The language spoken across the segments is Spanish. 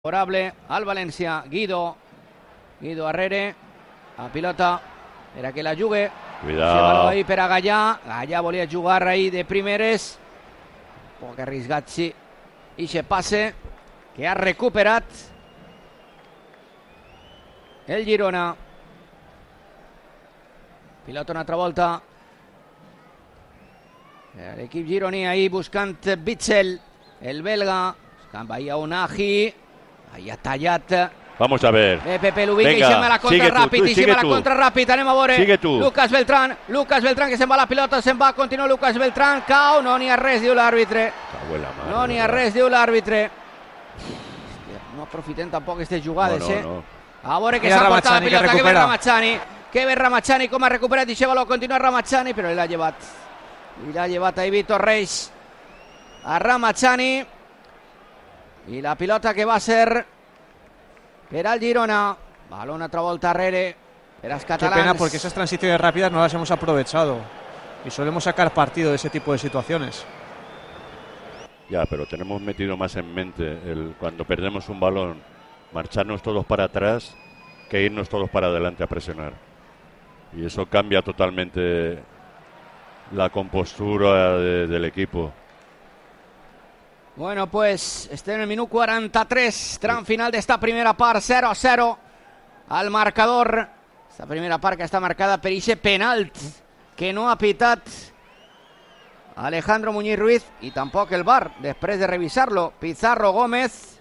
Favorable al València. Guido Arrere, a pilota per a que la jugui. Cuidado. Ahí per a Gallà volia jugar ahí de primeres, poc arriscat, sí, i se passe que ha recuperat el Girona. Pilota una altra volta, l'equip gironí ahí buscant Witsel, el belga, buscant ahí a Unagi, ahí ha tallat. Vamos a ver. Pepe Lubin, que deixem la contra ràpid, anem a veure. Sigue tu. Lucas Beltrán que se'n va la pilota, continua Lucas Beltrán, cau, no n'hi ha res, diu l'àrbitre. No n'hi ha res, diu l'àrbitre. No aprofitem tampoc aquestes jugades, no. A veure que s'ha portat la pilota, que ve Ramazzani, com ha recuperat, i baló, continua Ramazzani, però l'ha llevat ahí Víctor Reis a Ramazzani, i la pilota que va ser per al Girona. Balón una altra volta arrere per als catalans. Qué pena, porque esas transiciones rápidas no las hemos aprovechado y solemos sacar partido de ese tipo de situaciones. Ya, pero tenemos metido más en mente cuando perdemos un balón, marcharnos todos para atrás que irnos todos para adelante a presionar. Y eso cambia totalmente la compostura del equipo. Bueno, pues estem en el minut 43, tram final d'esta primera part, 0-0 al marcador. Esta primera part que està marcada per ixe penalt que no ha pitat Alejandro Muñiz Ruiz i tampoc el VAR, després de revisar-lo. Pizarro Gómez.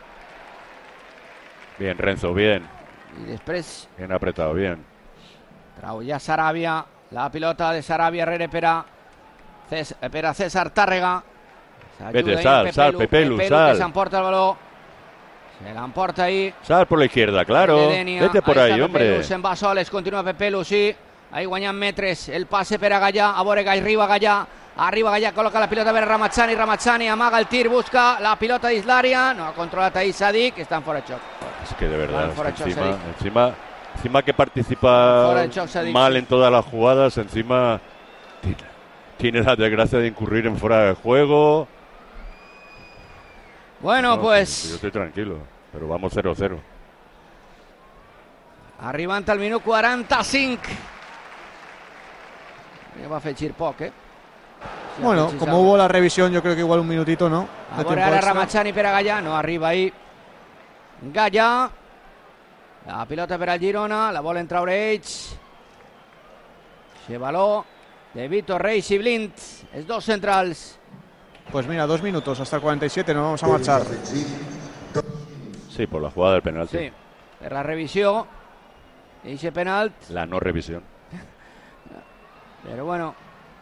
Bien, Renzo, bien. I després... Bien apretado, bien. Trau ja Sarabia, la pilota de Sarabia Herrera per a César Tàrrega. Vete, sal, Pepelu, sal. Que s'emporta el baló. Se l'emporta ahí. Sal por la izquierda, claro. Vete por ahí, hombre. Se'n va soles, continua Pepelu, sí. Ahí guanyant metres. El passe per a Gallà. A veure, arriba Gallà, col·loca la pilota per a Ramazzani, amaga el tir, busca la pilota d'Islària. No ha controlat ahí Sadik, que estan fora de xoc. Es que de verdad, encima que participa mal en todas las jugadas, encima tiene la desgracia de incurrir en fuera de juego. Bueno, no, pues... Yo estoy tranquilo, pero vamos 0-0. Arribant al minut 45. Ja va afegir poc, Si bueno, como hubo la revisión, yo creo que igual un minutito, ¿no? A veure ara Ramazzani per a Gallà, no arriba ahí. Gallà. La pilota per al Girona, la volen traure ells. Chevaló de Víctor Reis y Blind, els dos centrals. Pues mira, 2 minutos hasta el 47, nos vamos a marchar. Sí, por la jugada del penalti. Sí, per la revisió. Eixe penalt. La no revisión. Pero bueno,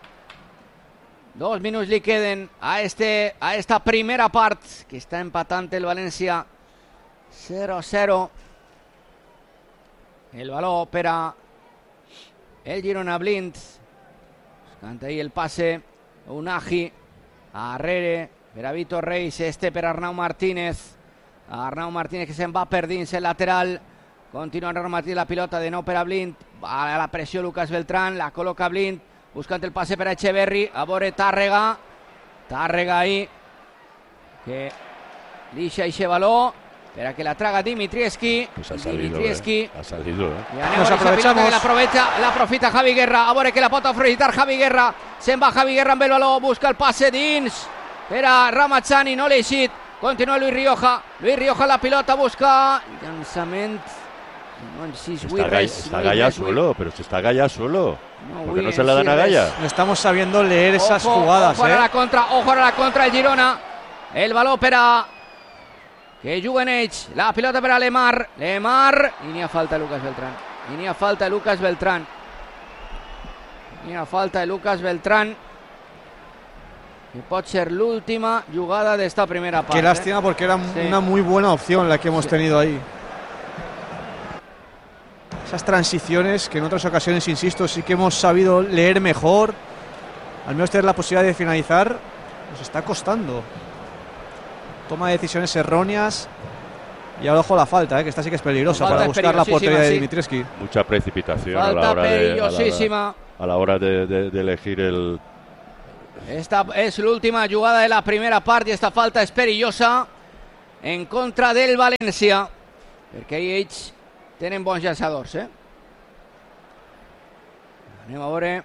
2 minuts li queden a esta primera part, que està empatant el València 0-0. El baló per a el Girona. Blind. Canta ahí el pase. Unagi. Arrere per a Víctor Reis. Per a Arnau Martínez. Arnau Martínez que se'n va per dins el lateral. Continua Arnau Martínez, la pilota de nou per a Blind. A la pressió Lucas Beltrán. La col·loca Blind. Buscant el pase per a Echeverri. A veure Tàrrega ahí. Que lixa eixe baló. Per a que la traga Dimitrievski. Pues ha salido, I nos aprovechamos. L'aprofita Javi Guerra. A veure que la pot aprofitar Javi Guerra. Se'n va Javi Guerra amb el baló. Busca el passe dins. Per a Ramazzani. No l'ha eixit. Continua Luis Rioja. La pilota busca. Llançament. Está Gallà solo, pero si está Gallà solo. ¿Por qué no se la dan a Gallà? No estamos sabiendo leer esas jugadas. Ojo a la contra el Girona. El baló per a que juguen ells. La pilota per a Lemar. I n'hi ha falta de Lucas Beltrán. Que pot ser l'última jugada d'esta primera part. Qué lástima, porque era una muy buena opción la que hemos tenido ahí. Esas transiciones que en otras ocasiones, insisto, sí que hemos sabido leer mejor. Al menos tener la posibilidad de finalizar, nos está costando. Toma de decisiones erróneas. Y ahora ojo la falta, que esta sí que es peligrosa para buscar la portería de Dimitrievski. Mucha precipitación falta a la hora de elegir el... Esta es l'última jugada de la primera part i esta falta és perillosa. en contra del València, perquè ells tenen bons llançadors, Anem a veure.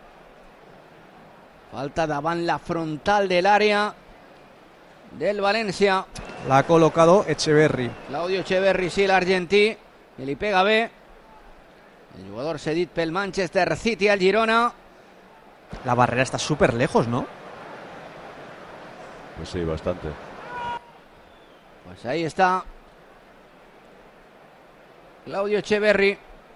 Falta davant la frontal de l'àrea del València. La ha colocado Echeverri. Claudio Echeverri, sí, l'argentí, que li pega bé. El jugador cedit pel Manchester City al Girona. La barrera está súper lejos, ¿no? Pues sí, bastante. Pues ahí está Claudio Echeverri.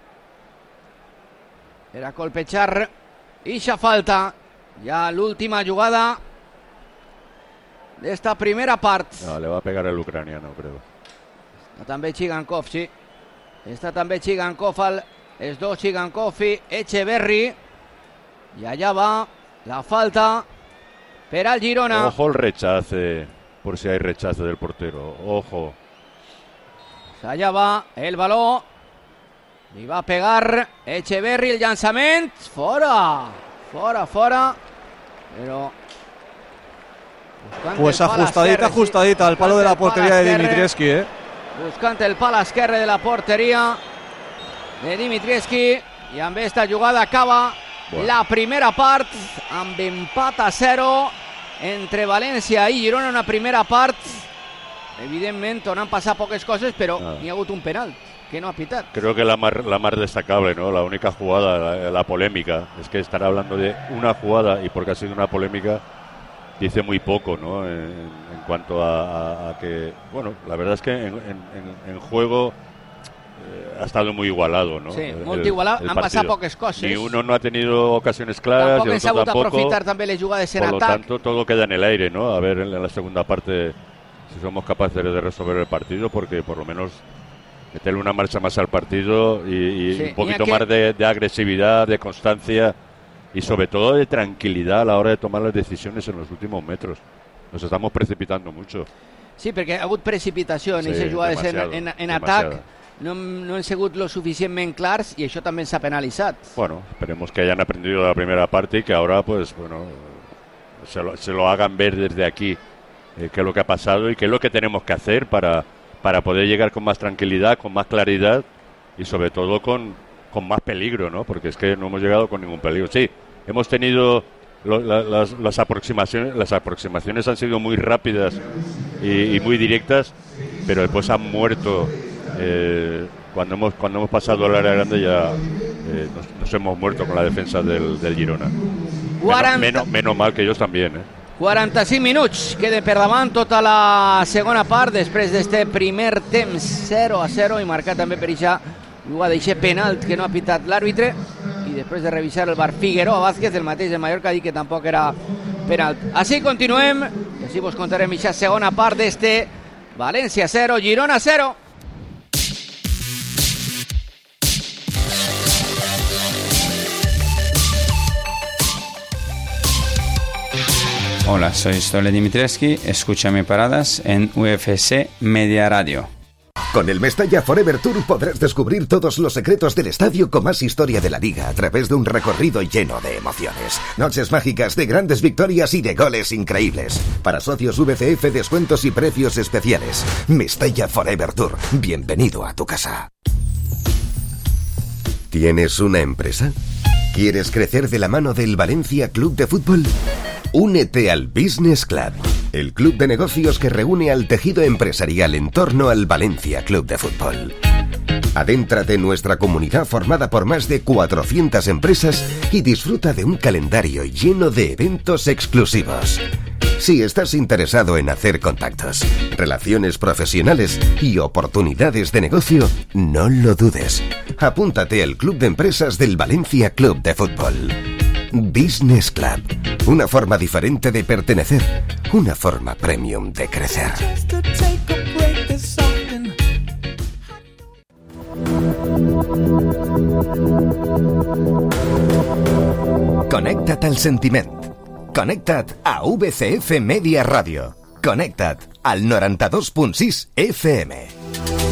Era colpechar. I ja falta. Ja l'última jugada d'esta primera part. No, le va a pegar el ucraniano, creo. Està també Chigankov, sí. Està també Chigankov, els dos Chigankov i Echeverri. Y allá va la falta per al Girona. Ojo el rechace, por si hay rechace del portero. Ojo. Allá va el baló. Li va a pegar Echeverri, el llançament. Fora. Pero pues ajustadita al palo de la portería de Dimitrievski, Buscant el pal esquerre de la porteria de Dimitrievski. I amb esta jugada acaba la primera part amb empat a 0 entre València i Girona. Una primera part evidentment on han passat poques coses, però n'hi ha hagut un penal que no ha pitat. Creo que la más destacable, ¿no? La única jugada, la polémica, es que estar hablando de una jugada y porque ha sido una polémica dice muy poco, ¿no? En cuanto a que, bueno, la verdad es que en juego ha estado muy igualado, ¿no? Sí, molt igualat, han passat poques coses. Ni uno no ha tenido ocasiones claras, tampoc han sabut aprofitar també les jugades en atac. Por lo tanto, todo queda en el aire, ¿no? A ver en la segunda parte si somos capaces de resolver el partido, porque por lo menos meterle una marcha más al partido y un poquito más de agresividad, de constancia y sobre todo de tranquilidad a la hora de tomar las decisiones en los últimos metros. Nos estamos precipitando mucho. Sí, perquè ha hagut precipitació en aquestes jugades en atac. No han sigut lo suficientment clars y això també s'ha penalitzat. Bueno, esperemos que hayan aprendido de la primera parte y que ahora pues bueno se lo hagan ver desde aquí qué es lo que ha pasado y qué es lo que tenemos que hacer para poder llegar con más tranquilidad, con más claridad y sobre todo con más peligro, ¿no? Porque es que no hemos llegado con ningún peligro. Sí, hemos tenido las aproximaciones han sido muy rápidas y muy directas, pero después han muerto. Cuando hemos pasado al área grande ya nos hemos muerto con la defensa del Girona. Menos mal que ellos también, 45 minuts queda per davant tota la segona part després d'este primer temps 0-0 i marcat també per això jugada d'aquest penalt que no ha pitat l'àrbitre i després de revisar el VAR Figueroa Vázquez, el mateix de Mallorca, ha dit que tampoc era penalt. Així continuem i així vos contarem aquesta segona part d'este València 0, Girona 0. Hola, soy Stole Dimitrievski, escúchame paradas en UFC Media Radio. Con el Mestalla Forever Tour podrás descubrir todos los secretos del estadio con más historia de la liga a través de un recorrido lleno de emociones. Noches mágicas de grandes victorias y de goles increíbles. Para socios VCF, descuentos y precios especiales. Mestalla Forever Tour, bienvenido a tu casa. ¿Tienes una empresa? ¿Quieres crecer de la mano del Valencia Club de Fútbol? Únete al Business Club, el club de negocios que reúne al tejido empresarial en torno al Valencia Club de Fútbol. Adéntrate en nuestra comunidad formada por más de 400 empresas y disfruta de un calendario lleno de eventos exclusivos. Si estás interesado en hacer contactos, relaciones profesionales y oportunidades de negocio, no lo dudes. Apúntate al Club de Empresas del Valencia Club de Fútbol. Business Club, una forma diferente de pertenecer, una forma premium de crecer. Connecta't al sentiment. Connecta't a VCF Media Radio. Connecta't al 92.6 FM.